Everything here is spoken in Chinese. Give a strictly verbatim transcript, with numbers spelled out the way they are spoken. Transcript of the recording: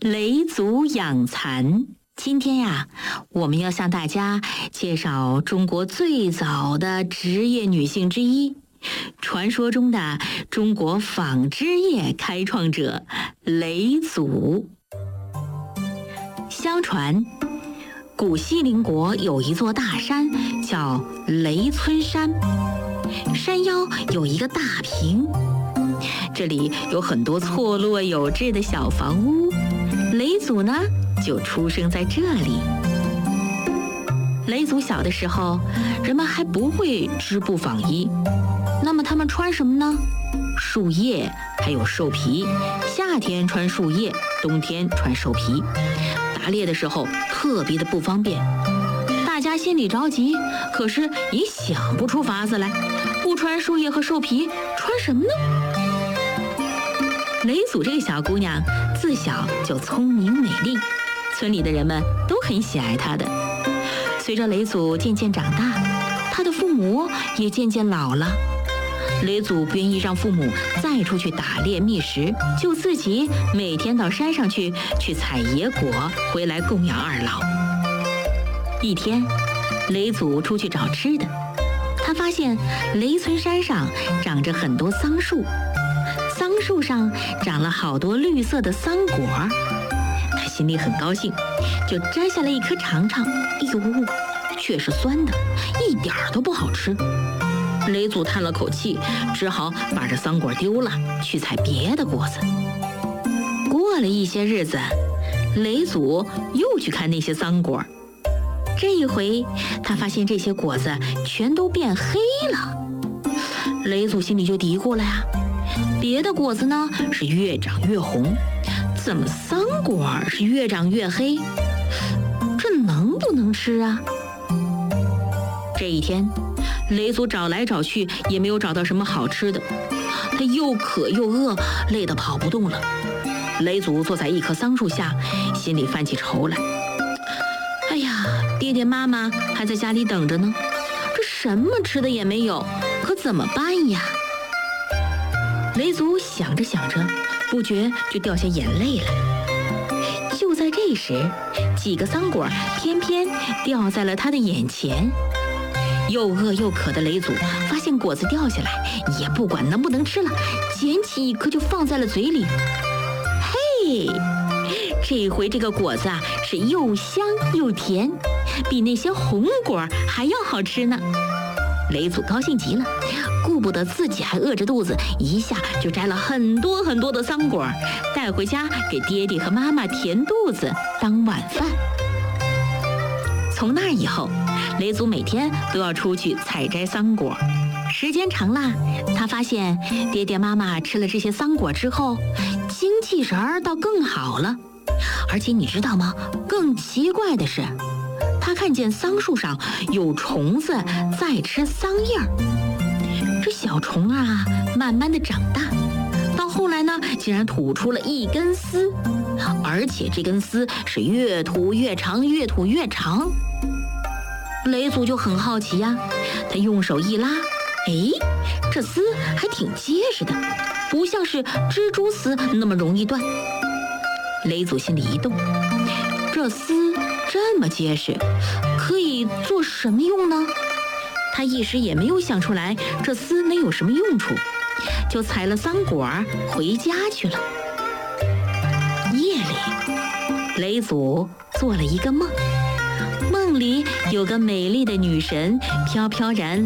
雷祖养蚕。今天呀，我们要向大家介绍中国最早的职业女性之一，传说中的中国纺织业开创者雷祖。相传，古西陵国有一座大山叫雷村山，山腰有一个大坪，这里有很多错落有致的小房屋。雷祖呢，就出生在这里。雷祖小的时候，人们还不会织布纺衣，那么他们穿什么呢？树叶还有兽皮，夏天穿树叶，冬天穿兽皮。打猎的时候特别的不方便，大家心里着急，可是也想不出法子来，不穿树叶和兽皮，穿什么呢？雷祖这个小姑娘自小就聪明美丽，村里的人们都很喜爱她的。随着雷祖渐渐长大，她的父母也渐渐老了。雷祖不愿意让父母再出去打猎觅食，就自己每天到山上去去采野果，回来供养二老。一天，雷祖出去找吃的，他发现雷村山上长着很多桑树，桑树上长了好多绿色的桑果，他心里很高兴，就摘下了一颗尝尝。哎呦，却是酸的，一点儿都不好吃。雷祖叹了口气，只好把这桑果丢了，去采别的果子。过了一些日子，雷祖又去看那些桑果，这一回他发现这些果子全都变黑了。雷祖心里就嘀咕了呀，别的果子呢是越长越红，怎么桑果是越长越黑？这能不能吃啊？这一天，雷祖找来找去也没有找到什么好吃的，他又渴又饿，累得跑不动了。雷祖坐在一棵桑树下，心里犯起愁来。哎呀，爹爹妈妈还在家里等着呢，这什么吃的也没有，可怎么办呀？雷祖想着想着，不觉就掉下眼泪来。就在这时，几个桑果偏偏掉在了他的眼前。又饿又渴的雷祖发现果子掉下来，也不管能不能吃了，捡起一颗就放在了嘴里。嘿，这回这个果子啊是又香又甜，比那些红果还要好吃呢。雷祖高兴极了，顾不得自己还饿着肚子，一下就摘了很多很多的桑果，带回家给爹爹和妈妈填肚子当晚饭。从那以后，雷祖每天都要出去采摘桑果。时间长了，他发现爹爹妈妈吃了这些桑果之后，精气神儿倒更好了。而且你知道吗？更奇怪的是，他看见桑树上有虫子在吃桑叶儿。这小虫啊，慢慢的长大，到后来呢，竟然吐出了一根丝，而且这根丝是越吐越长，越吐越长。雷祖就很好奇呀，他用手一拉，哎，这丝还挺结实的，不像是蜘蛛丝那么容易断。雷祖心里一动，这丝这么结实，可以做什么用呢？他一时也没有想出来这丝能有什么用处，就采了桑果回家去了。夜里，雷祖做了一个梦，梦里有个美丽的女神飘飘然